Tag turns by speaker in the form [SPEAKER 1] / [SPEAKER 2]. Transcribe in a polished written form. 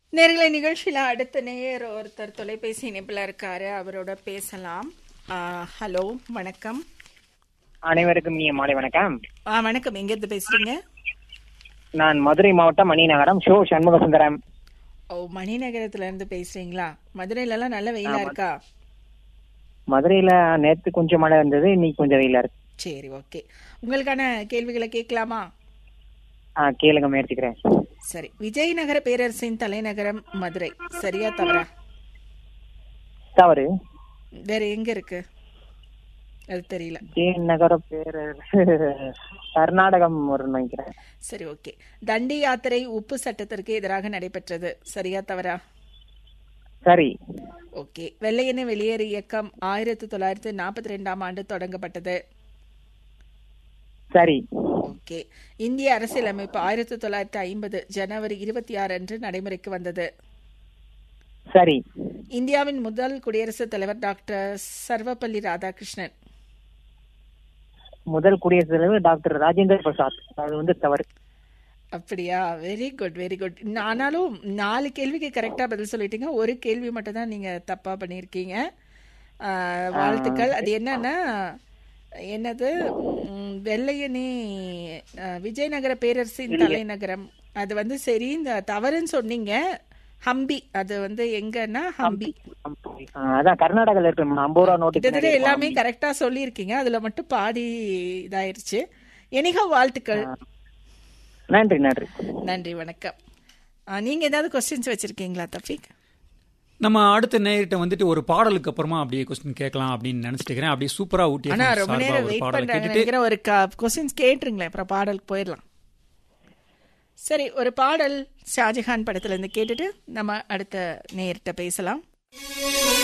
[SPEAKER 1] நேர்களை நிகழ்ச்சியில் அடுத்த நேயர் ஒருத்தர் தொலைபேசி இணைப்பில் இருக்காரு, அவரோட பேசலாம். ஹலோ, வணக்கம்.
[SPEAKER 2] அனைவருக்கும் இனிய மாலை வணக்கம்.
[SPEAKER 1] வணக்கம். எங்கிருந்து பேசுறீங்க?
[SPEAKER 2] நான் மதுரை மாவட்டம் மணிநகரம் ஷோ சண்முக சுந்தரம்.
[SPEAKER 1] ஓ, மணிநகரத்துல இருந்து பேசுறீங்களா? மதுரையில எல்லாம் நல்ல வெயிலா இருக்கா?
[SPEAKER 2] மதுரையில நேத்து கொஞ்சம் மழை இருந்தது, இன்னைக்கு கொஞ்சம் வெயிலா இருக்கு.
[SPEAKER 1] சரி, ஓகே. உங்களுக்கான கேள்விகளை கேட்கலாமா?
[SPEAKER 2] கேளுங்க, முயற்சிக்கிறேன்.
[SPEAKER 1] சரி, விஜயநகர பேரரசின் தலைநகரம் மதுரை, சரியா தவறா?
[SPEAKER 2] தவறு.
[SPEAKER 1] வேற எங்க இருக்கு அது தெரியல.
[SPEAKER 2] விஜயநகர பேரரசு கர்நாடகம் நினைக்கிறேன்.
[SPEAKER 1] சரி, ஓகே. தண்டி யாத்திரை உப்பு சட்டத்திற்கு எதிராக நடைபெற்றது, சரியா தவறா?
[SPEAKER 2] சரி.
[SPEAKER 1] ஓகே. வெள்ளையனே வெளியேறு இயக்கம் 1942ஆம் ஆண்டு தொடங்கப்பட்டது.
[SPEAKER 2] சரி.
[SPEAKER 1] ஓகே. இந்திய அரசியலமைப்பு 1950 ஜனவரி 26 அன்று நடைமுறைக்கு வந்தது.
[SPEAKER 2] சரி.
[SPEAKER 1] இந்தியாவின் முதல் குடியரசுத் தலைவர் டாக்டர் சர்வப்பள்ளி ராதாகிருஷ்ணன்.
[SPEAKER 2] முதல் குடியரசுத் தலைவர் டாக்டர் ராஜேந்திர பிரசாத். அது தவறு.
[SPEAKER 1] அப்படியா? Very good, very good. ஆனாலும் 4 கேள்விக்கு கரெக்டா பதில் சொல்லிட்டீங்க. ஒரு கேள்வி மட்டும் தான் நீங்க தப்பா பண்ணிருக்கீங்க. வாழ்த்துக்கள். அது என்னது வெள்ளையனே விஜயநகர பேரரசின் தலைநகரம், அது சரி. இந்த தவறுன்னு சொன்னீங்க. ஹம்பி, அது எங்கன்னா ஹம்பி.
[SPEAKER 2] அதான் கர்நாடகால இருக்கு. 50 ரூபா நோட்டு.
[SPEAKER 1] எல்லாமே கரெக்டா சொல்லியிருக்கீங்க, அதுல மட்டும் பாதி இதாயிருச்சு. எனிகா, வாழ்த்துக்கள்.
[SPEAKER 2] நன்றி நன்றி
[SPEAKER 1] நன்றி, வணக்கம். நீங்க ஏதாவது கொஸ்டின்ஸ் வச்சிருக்கீங்களா தஃபீக்?
[SPEAKER 3] நம்ம அடுத்த நேரிட்ட ஒரு பாடலுக்கு அப்புறமா அப்படியே கொஸ்டின் கேட்கலாம் அப்படின்னு நினைச்சிட்டு அப்படியே சூப்பரா ஊட்டி.
[SPEAKER 1] ஆனா ரொம்ப நேரம் வெயிட் பண்றாங்க. ஒரு கொஸ்டின்ஸ் கேட்டுருங்களேன், அப்புறம் பாடலுக்கு போயிடலாம். சரி, ஒரு பாடல் ஷாஜஹான் படத்துல இருந்து கேட்டுட்டு நம்ம அடுத்த நேரிட்ட பேசலாம்.